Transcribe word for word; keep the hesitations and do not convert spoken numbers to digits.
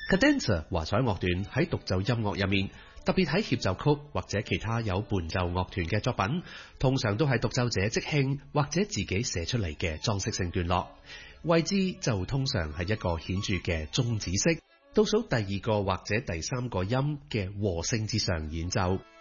Cadenza 華彩樂段喺獨奏音樂入面，特別喺協奏曲或者其他有伴奏樂團嘅作品，通常都係獨奏者即興或者自己寫出嚟嘅裝飾性段落，位置就通常係一個顯著嘅終止式，倒數第二個或者第三個音嘅和聲之上演奏。